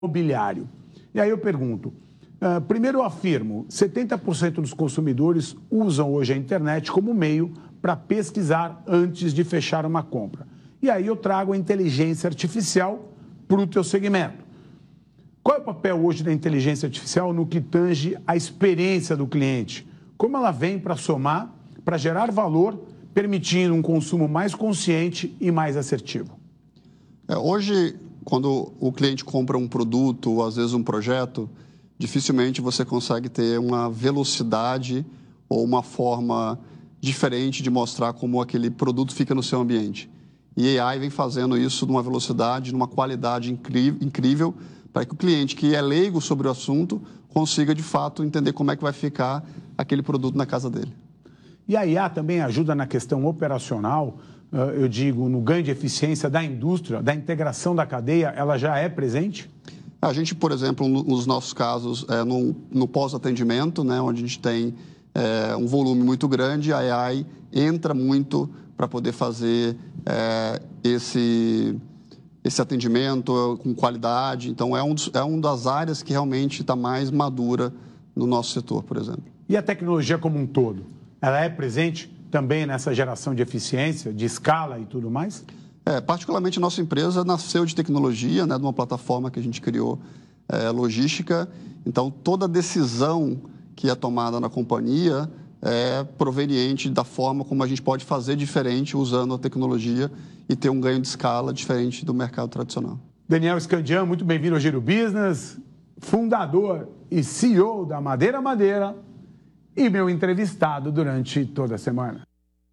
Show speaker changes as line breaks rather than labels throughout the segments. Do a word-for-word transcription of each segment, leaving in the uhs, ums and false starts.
imobiliário. E aí eu pergunto, uh, primeiro eu afirmo, setenta por cento dos consumidores usam hoje a internet como meio para pesquisar antes de fechar uma compra. E aí eu trago a inteligência artificial para o teu segmento. Qual é o papel hoje da inteligência artificial no que tange a experiência do cliente? Como ela vem para somar, para gerar valor, permitindo um consumo mais consciente e mais assertivo?
É, hoje, quando o cliente compra um produto ou às vezes um projeto, dificilmente você consegue ter uma velocidade ou uma forma diferente de mostrar como aquele produto fica no seu ambiente. E a AI vem fazendo isso numa velocidade, numa qualidade incrível, para que o cliente que é leigo sobre o assunto consiga, de fato, entender como é que vai ficar aquele produto na casa dele.
E a I A também ajuda na questão operacional, eu digo, no ganho de eficiência da indústria, da integração da cadeia, ela já é presente?
A gente, por exemplo, nos nossos casos, é, no, no pós-atendimento, né, onde a gente tem é, um volume muito grande, a AI entra muito para poder fazer é, esse, esse atendimento com qualidade. Então, é, um dos, é uma das áreas que realmente está mais madura no nosso setor, por exemplo.
E a tecnologia como um todo? Ela é presente também nessa geração de eficiência, de escala e tudo mais?
É, particularmente a nossa empresa nasceu de tecnologia, né, de uma plataforma que a gente criou, é, logística. Então, toda decisão que é tomada na companhia é proveniente da forma como a gente pode fazer diferente usando a tecnologia e ter um ganho de escala diferente do mercado tradicional.
Daniel Scandian, muito bem-vindo ao Giro Business, fundador e C E O da Madeira Madeira, e meu entrevistado durante toda a semana.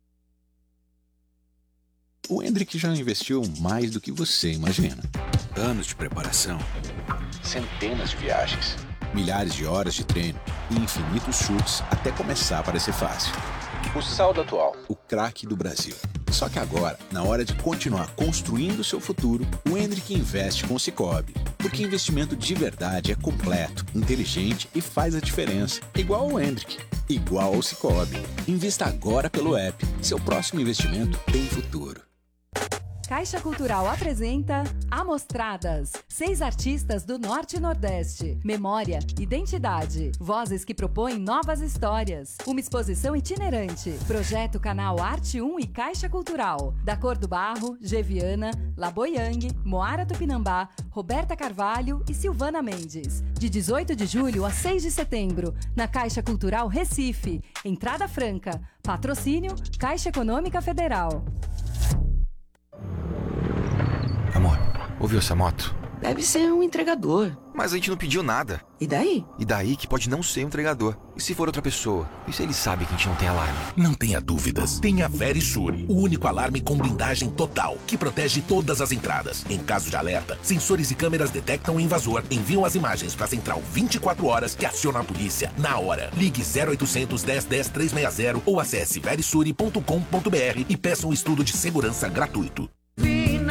O Hendrick já investiu mais do que você imagina. Anos de preparação, centenas de viagens, milhares de horas de treino e infinitos chutes até começar a parecer fácil. O saldo atual, o craque do Brasil. Só que agora, na hora de continuar construindo o seu futuro, o Hendrick investe com o Sicoob. Porque investimento de verdade é completo, inteligente e faz a diferença. Igual ao Hendrick, igual ao Sicoob. Invista agora pelo app. Seu próximo investimento tem futuro.
Caixa Cultural apresenta Amostradas. Seis artistas do Norte e Nordeste. Memória, identidade. Vozes que propõem novas histórias. Uma exposição itinerante. Projeto Canal Arte um e Caixa Cultural. Da Cor do Barro, Geviana, Laboyang, Moara Tupinambá, Roberta Carvalho e Silvana Mendes. De dezoito de julho a seis de setembro, na Caixa Cultural Recife. Entrada franca. Patrocínio Caixa Econômica Federal.
Amor, ouviu essa moto?
Deve ser um entregador.
Mas a gente não pediu nada.
E daí?
E daí que pode não ser um entregador. E se for outra pessoa? E se ele sabe que a gente não tem alarme?
Não tenha dúvidas. Tem a Verisure, o único alarme com blindagem total, que protege todas as entradas. Em caso de alerta, sensores e câmeras detectam o invasor, enviam as imagens para a central vinte e quatro horas que aciona a polícia na hora. Ligue zero oitocentos, dez, dez, trezentos e sessenta ou acesse verisure ponto com ponto br e peça um estudo de segurança gratuito.